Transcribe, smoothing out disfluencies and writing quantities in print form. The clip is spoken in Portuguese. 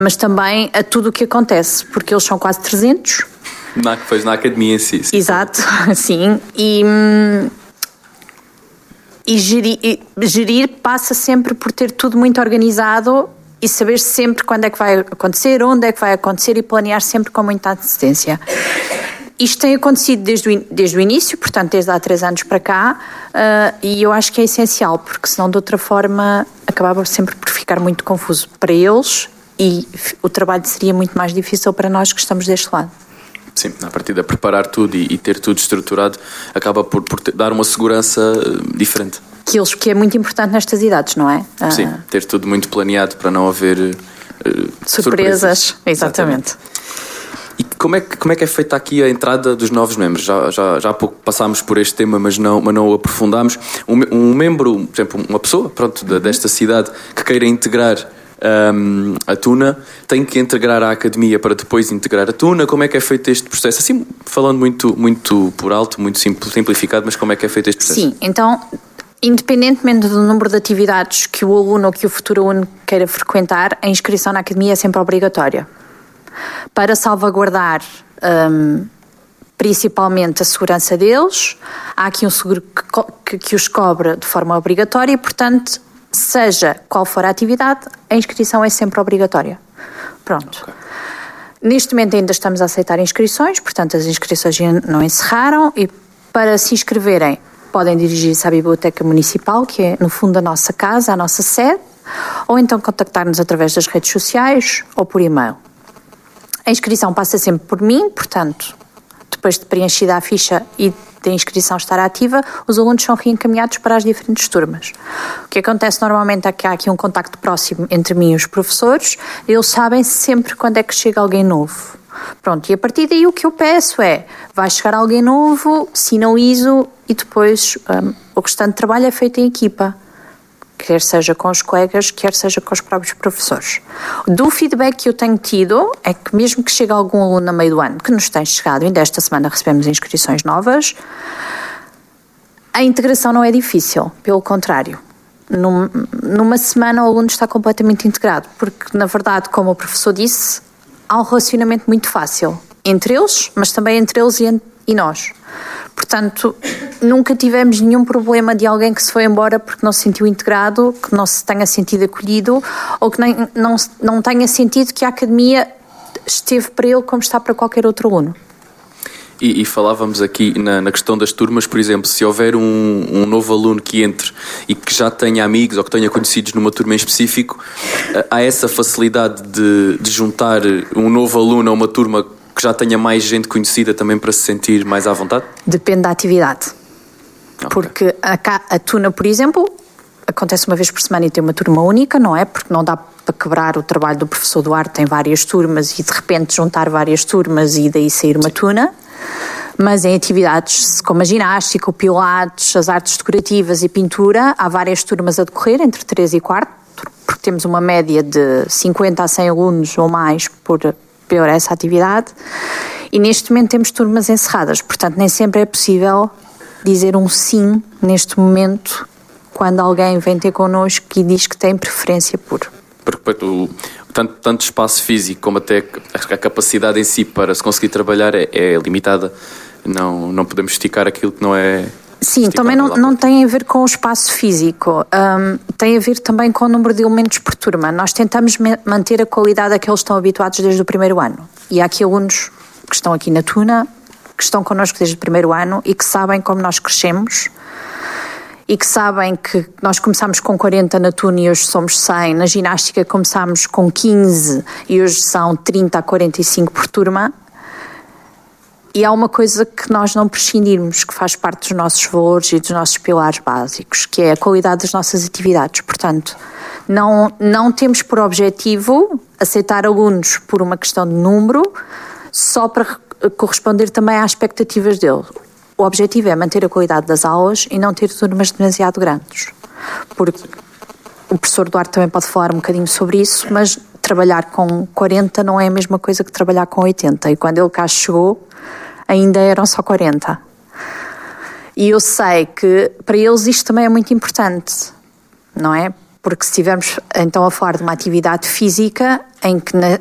mas também a tudo o que acontece, porque eles são quase 300. Pois na academia em si. Exato, sim. E gerir passa sempre por ter tudo muito organizado e saber sempre quando é que vai acontecer, onde é que vai acontecer e planear sempre com muita antecedência. Isto tem acontecido desde o início, portanto desde há 3 anos para cá, e eu acho que é essencial, porque senão de outra forma acabava sempre por ficar muito confuso para eles e o trabalho seria muito mais difícil para nós que estamos deste lado. Sim, a partir de preparar tudo e ter tudo estruturado acaba por dar uma segurança diferente. Que é muito importante nestas idades, não é? Sim, ter tudo muito planeado para não haver surpresas. Exatamente. E como é que é feita aqui a entrada dos novos membros? Já há pouco passámos por este tema, mas não o aprofundámos. Um membro, por exemplo, uma pessoa desta cidade que queira integrar a Tuna, tem que integrar a academia para depois integrar a Tuna. Como é que é feito este processo? Assim, falando muito por alto, muito simplificado, mas como é que é feito este processo? Sim, então, independentemente do número de atividades que o aluno ou que o futuro aluno queira frequentar, a inscrição na academia é sempre obrigatória. Para salvaguardar principalmente a segurança deles, há aqui um seguro que os cobra de forma obrigatória e, portanto, seja qual for a atividade, a inscrição é sempre obrigatória. Pronto. Okay. Neste momento ainda estamos a aceitar inscrições, portanto as inscrições não encerraram e para se inscreverem podem dirigir-se à Biblioteca Municipal, que é no fundo a nossa casa, a nossa sede, ou então contactar-nos através das redes sociais ou por e-mail. A inscrição passa sempre por mim, portanto, depois de preenchida a ficha e da inscrição estar ativa, os alunos são reencaminhados para as diferentes turmas. O que acontece normalmente é que há aqui um contacto próximo entre mim e os professores, eles sabem sempre quando é que chega alguém novo. Pronto, e a partir daí o que eu peço é, vai chegar alguém novo, sinalizo e depois o restante trabalho é feito em equipa. Quer seja com os colegas, quer seja com os próprios professores. Do feedback que eu tenho tido é que mesmo que chegue algum aluno no meio do ano, que nos tem chegado, ainda esta semana recebemos inscrições novas, a integração não é difícil, pelo contrário. Numa semana o aluno está completamente integrado, porque na verdade, como o professor disse, há um relacionamento muito fácil entre eles, mas também entre eles e nós. Portanto, nunca tivemos nenhum problema de alguém que se foi embora porque não se sentiu integrado, que não se tenha sentido acolhido ou que não tenha sentido que a academia esteve para ele como está para qualquer outro aluno. E falávamos aqui na questão das turmas, por exemplo, se houver um novo aluno que entre e que já tenha amigos ou que tenha conhecidos numa turma em específico, há essa facilidade de juntar um novo aluno a uma turma que já tenha mais gente conhecida também para se sentir mais à vontade? Depende da atividade. Okay. Porque a Tuna, por exemplo, acontece uma vez por semana e tem uma turma única, não é? Porque não dá para quebrar o trabalho do professor Duarte, tem várias turmas e de repente juntar várias turmas e daí sair uma Tuna. Mas em atividades como a ginástica, o pilates, as artes decorativas e pintura, há várias turmas a decorrer, entre 3 e 4, porque temos uma média de 50 a 100 alunos ou mais por essa atividade, e neste momento temos turmas encerradas, portanto nem sempre é possível dizer um sim neste momento quando alguém vem ter connosco e diz que tem preferência por... Porque tanto espaço físico como até a capacidade em si para se conseguir trabalhar é limitada, não podemos esticar aquilo que não é... Sim, também não tem a ver com o espaço físico, tem a ver também com o número de elementos por turma. Nós tentamos manter a qualidade a que eles estão habituados desde o primeiro ano. E há aqui alunos que estão aqui na Tuna, que estão connosco desde o primeiro ano e que sabem como nós crescemos e que sabem que nós começámos com 40 na Tuna e hoje somos 100. Na ginástica começámos com 15 e hoje são 30 a 45 por turma. E há uma coisa que nós não prescindirmos, que faz parte dos nossos valores e dos nossos pilares básicos, que é a qualidade das nossas atividades. Portanto, não temos por objetivo aceitar alunos por uma questão de número, só para corresponder também às expectativas dele. O objetivo é manter a qualidade das aulas e não ter turmas demasiado grandes. Porque o professor Duarte também pode falar um bocadinho sobre isso, mas trabalhar com 40 não é a mesma coisa que trabalhar com 80. E quando ele cá chegou, ainda eram só 40. E eu sei que para eles isto também é muito importante, não é? Porque se estivermos então a falar de uma atividade física em que